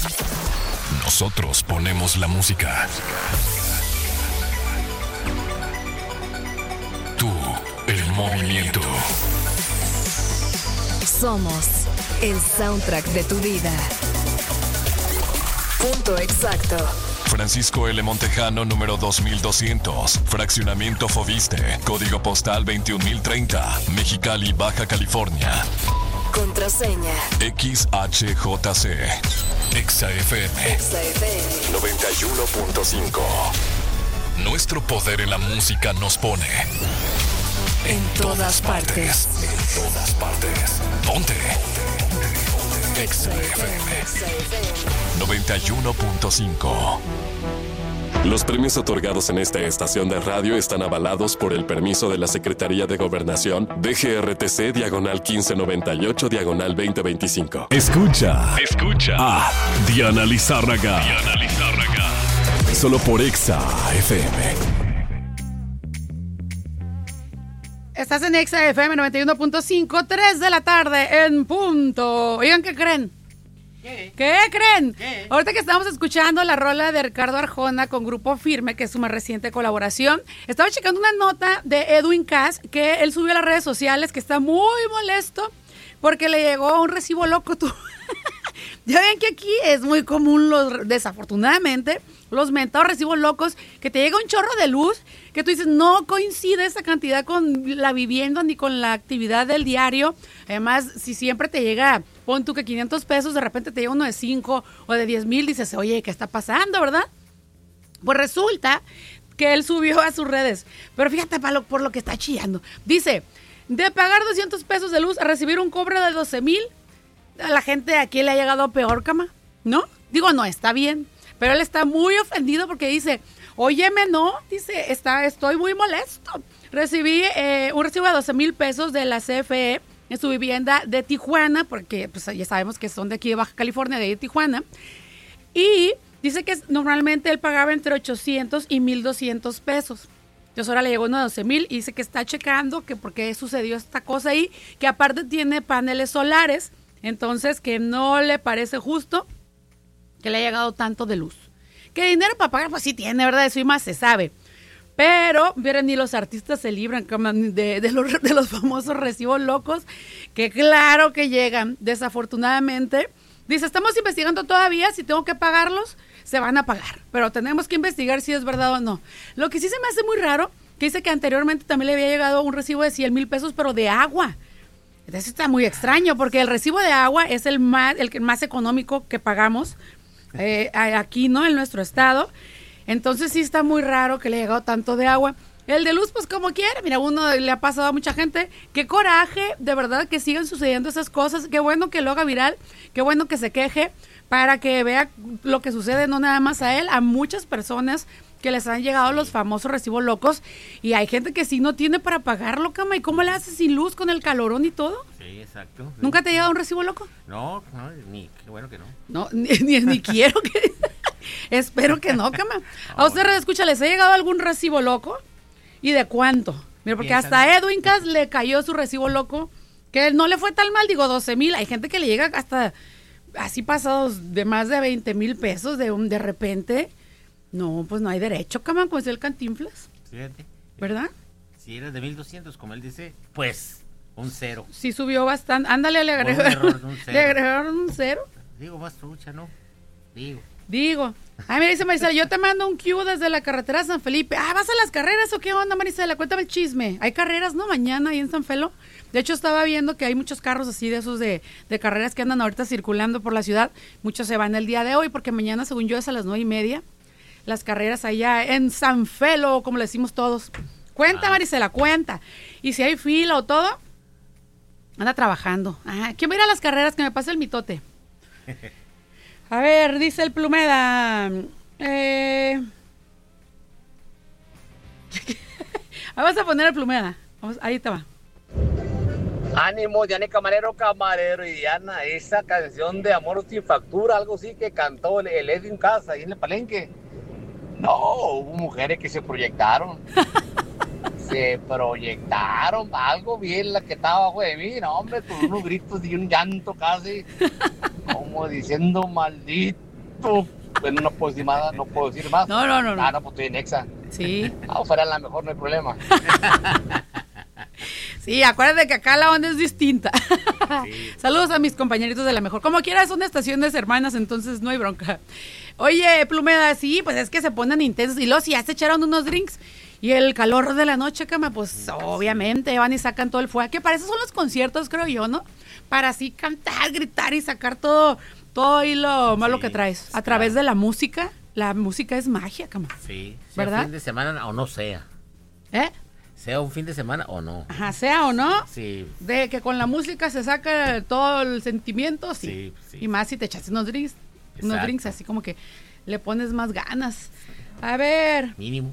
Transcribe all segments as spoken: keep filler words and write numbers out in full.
Nosotros ponemos la música. Tú, el movimiento. Somos el soundtrack de tu vida. Punto exacto. Francisco L. Montejano, número dos mil doscientos. Fraccionamiento Fobiste. Código postal veintiún mil treinta. Mexicali, Baja California. Contraseña X H J C. Exa F M. Exa F M noventa y uno punto cinco. Nuestro poder en la música nos pone en todas partes. En todas partes. Ponte. Exa F M noventa y uno punto cinco. Los premios otorgados en esta estación de radio están avalados por el permiso de la Secretaría de Gobernación D G R T C diagonal quince noventa y ocho diagonal veinte veinticinco. Escucha, escucha a Diana Lizárraga. Diana Lizárraga. Solo por Exa F M. Estás en Exa F M noventa y uno punto cinco, tres de la tarde en punto. Oigan, ¿qué creen? ¿Qué? ¿Qué creen? ¿Qué? Ahorita que estamos escuchando la rola de Ricardo Arjona con Grupo Firme, que es su más reciente colaboración, estaba checando una nota de Edwin Cass que él subió a las redes sociales que está muy molesto porque le llegó un recibo loco. Tú. Ya ven que aquí es muy común, los, desafortunadamente, los mentados recibos locos, que te llega un chorro de luz, que tú dices, no coincide esa cantidad con la vivienda ni con la actividad del diario. Además, si siempre te llega, pon tú que quinientos pesos, de repente te llega uno de cinco o de diez mil, dices, oye, ¿qué está pasando, verdad? Pues resulta que él subió a sus redes, pero fíjate por lo, por lo que está chillando. Dice, de pagar doscientos pesos de luz a recibir un cobro de doce mil, a la gente aquí le ha llegado peor, cama, ¿no? Digo, no, está bien, pero él está muy ofendido porque dice, óyeme, no, dice, está, estoy muy molesto. Recibí eh, un recibo de doce mil pesos de la C F E en su vivienda de Tijuana, porque pues ya sabemos que son de aquí de Baja California, de Tijuana, y dice que normalmente él pagaba entre ochocientos y mil doscientos pesos. Entonces ahora le llegó uno de doce mil y dice que está checando que por qué sucedió esta cosa ahí, que aparte tiene paneles solares. Entonces, que no le parece justo que le haya llegado tanto de luz. ¿Qué dinero para pagar? Pues sí tiene, ¿verdad? Eso y más se sabe. Pero, miren, ni los artistas se libran de, de, los, de los famosos recibos locos, que claro que llegan, desafortunadamente. Dice, estamos investigando todavía, si tengo que pagarlos, se van a pagar. Pero tenemos que investigar si es verdad o no. Lo que sí se me hace muy raro, que dice que anteriormente también le había llegado un recibo de cien mil pesos, pero de agua. Eso está muy extraño, porque el recibo de agua es el más, el más económico que pagamos eh, aquí, ¿no? En nuestro estado. Entonces sí está muy raro que le haya llegado tanto de agua. El de luz, pues como quiera. Mira, uno le ha pasado a mucha gente. Qué coraje, de verdad, que sigan sucediendo esas cosas. Qué bueno que lo haga viral. Qué bueno que se queje para que vea lo que sucede, no nada más a él, a muchas personas que les han llegado los famosos recibos locos, y hay gente que sí no tiene para pagarlo, cama, ¿y cómo le haces sin luz con el calorón y todo? Sí, exacto. Sí. ¿Nunca te ha llegado un recibo loco? No, no, ni, qué bueno que no. No, ni, ni, ni quiero que... Espero que no, cama. A usted, escucha, ¿les ha llegado algún recibo loco? ¿Y de cuánto? Mira, porque Piensan. hasta Edwin Cass le cayó su recibo loco, que no le fue tan mal, digo, doce mil. Hay gente que le llega hasta así pasados de más de veinte mil pesos de, un, de repente... No, pues no hay derecho, cama, como es el Cantinflas. Fíjate. ¿Verdad? Si eres de mil doscientos, como él dice, pues un cero. Sí subió bastante. Ándale, le agregaron, error de un cero. le agregaron un cero. Digo, más trucha, ¿no? Digo. Digo. Ay, mira, dice Marisela, yo te mando un Q desde la carretera de San Felipe. Ah, ¿vas a las carreras o qué onda, Marisela? Cuéntame el chisme. Hay carreras, ¿no? Mañana ahí en San Felo. De hecho, estaba viendo que hay muchos carros así de esos de, de carreras que andan ahorita circulando por la ciudad. Muchos se van el día de hoy porque mañana, según yo, es a las nueve y media. Las carreras allá en San Felo, como le decimos todos. Cuenta, ah. Marisela, cuenta. Y si hay fila o todo, anda trabajando. Ah, ¿quién va a ir a las carreras? Que me pase el mitote. A ver, dice el Plumeda. Eh... Vamos a poner el Plumeda. Vamos, ahí te va. Ánimo, Diana Camarero, Camarero y Diana, esa canción de Amor sin factura, algo así que cantó el, el Edwin Cass ahí en el Palenque. No, hubo mujeres que se proyectaron. Se proyectaron, algo bien la que estaba abajo de mí, no, hombre, con unos gritos y un llanto casi, como diciendo, maldito tú, bueno, no puedo decir nada, no puedo decir más. No, no, no. Ah, no, pues estoy en Exa. Sí. Ah, fuera la mejor, no hay problema. Sí, acuérdate que acá la onda es distinta. Sí. Saludos a mis compañeritos de la mejor. Como quiera, son estaciones hermanas, entonces no hay bronca. Oye, Plumeda, sí, pues es que se ponen intensos. Y luego si ya se echaron unos drinks y el calor de la noche, cama, pues obviamente van y sacan todo el fuego. Que para eso son los conciertos, creo yo, ¿no? Para así cantar, gritar y sacar todo, todo y lo malo sí, que traes. A través de la música. La música es magia, cama. Sí, sea ¿verdad? Fin de semana o no sea. ¿Eh? Sea un fin de semana o no. Ajá, sea o no. Sí. De que con la música se saca todo el sentimiento, sí. Sí, sí. Y más si te echas unos drinks. Exacto. Unos drinks así como que le pones más ganas. A ver. Mínimo.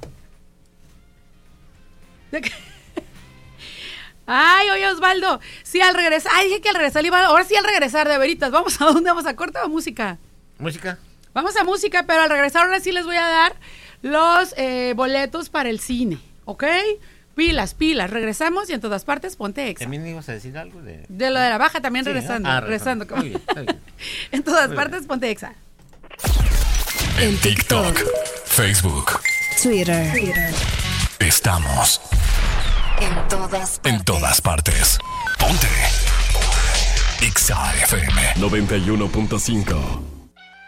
¿De qué? Ay, oye, Osvaldo. Sí, al regresar. Ay, dije que al regresar iba. Ahora sí al regresar, de veritas. ¿Vamos a dónde? ¿Vamos a corte o a música? Música. Vamos a música, pero al regresar ahora sí les voy a dar los eh, boletos para el cine. ¿Ok? Pilas, pilas, regresamos y en todas partes ponte Exa. ¿También ibas a decir algo? De, de lo de la baja también sí, regresando, ¿no? Ah, regresando. Muy bien, muy bien. En todas muy partes bien. ponte Exa. En TikTok, Facebook, Twitter. Twitter. Estamos en todas partes. En todas partes. Ponte Exa F M noventa y uno punto cinco.